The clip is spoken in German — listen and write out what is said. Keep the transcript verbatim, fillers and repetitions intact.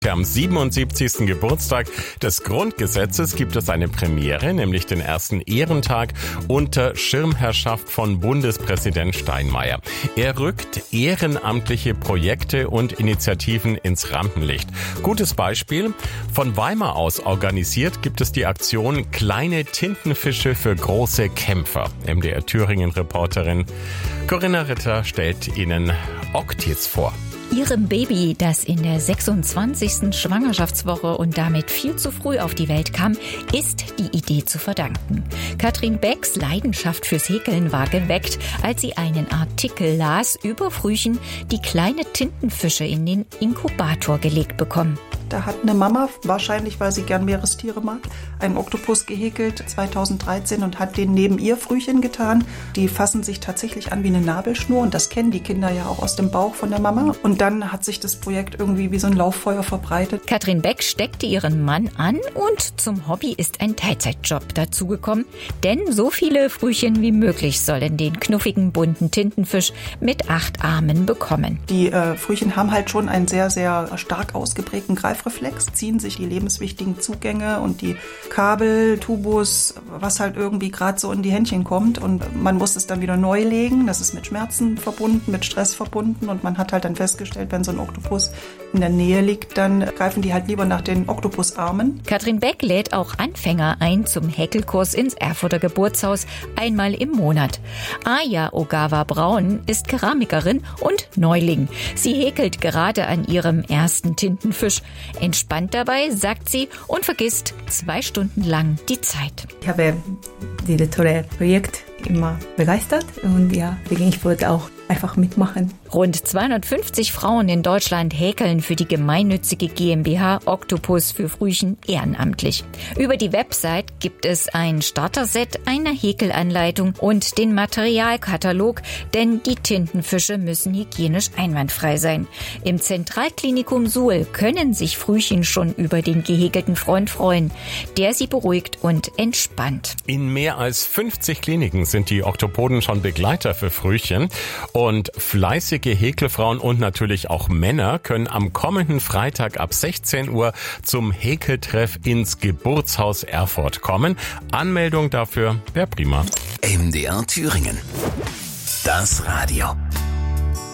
Am siebenundsiebzigsten Geburtstag des Grundgesetzes gibt es eine Premiere, nämlich den ersten Ehrentag unter Schirmherrschaft von Bundespräsident Steinmeier. Er rückt ehrenamtliche Projekte und Initiativen ins Rampenlicht. Gutes Beispiel: Von Weimar aus organisiert gibt es die Aktion Kleine Tintenfische für große Kämpfer. M D R Thüringen-Reporterin Corinna Ritter stellt Ihnen Oktis vor. Ihrem Baby, das in der sechsundzwanzigsten Schwangerschaftswoche und damit viel zu früh auf die Welt kam, ist die Idee zu verdanken. Katrin Becks Leidenschaft fürs Häkeln war geweckt, als sie einen Artikel las über Frühchen, die kleine Tintenfische in den Inkubator gelegt bekommen. Da hat eine Mama, wahrscheinlich weil sie gern Meerestiere mag, einen Oktopus gehäkelt zweitausenddreizehn und hat den neben ihr Frühchen getan. Die fassen sich tatsächlich an wie eine Nabelschnur und das kennen die Kinder ja auch aus dem Bauch von der Mama. Und dann hat sich das Projekt irgendwie wie so ein Lauffeuer verbreitet. Katrin Beck steckte ihren Mann an und zum Hobby ist ein Teilzeitjob dazugekommen. Denn so viele Frühchen wie möglich sollen den knuffigen, bunten Tintenfisch mit acht Armen bekommen. Die äh, Frühchen haben halt schon einen sehr, sehr stark ausgeprägten Greif Reflex, ziehen sich die lebenswichtigen Zugänge und die Kabel, Tubus, was halt irgendwie gerade so in die Händchen kommt, und man muss es dann wieder neu legen. Das ist mit Schmerzen verbunden, mit Stress verbunden, und man hat halt dann festgestellt, wenn so ein Oktopus in der Nähe liegt, dann greifen die halt lieber nach den Oktopusarmen. Katrin Beck lädt auch Anfänger ein zum Häkelkurs ins Erfurter Geburtshaus einmal im Monat. Aya Ogawa Braun ist Keramikerin und Neuling. Sie häkelt gerade an ihrem ersten Tintenfisch. Entspannt dabei, sagt sie, und vergisst zwei Stunden lang die Zeit. Ich habe dieses tolle Projekt immer begeistert und ja, ich wollte auch einfach mitmachen. Rund zweihundertfünfzig Frauen in Deutschland häkeln für die gemeinnützige GmbH Oktopus für Frühchen ehrenamtlich. Über die Website gibt es ein Starter-Set, eine Häkelanleitung und den Materialkatalog, denn die Tintenfische müssen hygienisch einwandfrei sein. Im Zentralklinikum Suhl können sich Frühchen schon über den gehäkelten Freund freuen, der sie beruhigt und entspannt. In mehr als fünfzig Kliniken sind die Oktopoden schon Begleiter für Frühchen. Und fleißige Häkelfrauen und natürlich auch Männer können am kommenden Freitag ab sechzehn Uhr zum Häkeltreff ins Geburtshaus Erfurt kommen. Anmeldung dafür wäre prima. M D R Thüringen. Das Radio.